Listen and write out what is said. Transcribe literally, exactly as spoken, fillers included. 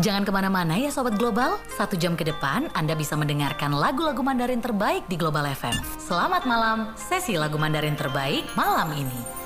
Jangan kemana-mana ya Sobat Global. Satu jam ke depan Anda bisa mendengarkan lagu-lagu Mandarin terbaik di Global F M. Selamat malam, sesi lagu Mandarin terbaik malam ini.